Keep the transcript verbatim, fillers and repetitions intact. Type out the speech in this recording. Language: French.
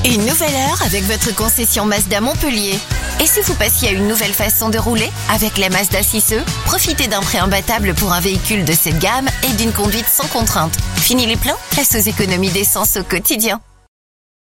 Une nouvelle heure avec votre concession Mazda Montpellier. Et si vous passiez à une nouvelle façon de rouler avec la Mazda six E, profitez d'un prêt imbattable pour un véhicule de cette gamme et d'une conduite sans contrainte. Fini les plans, place aux économies d'essence au quotidien.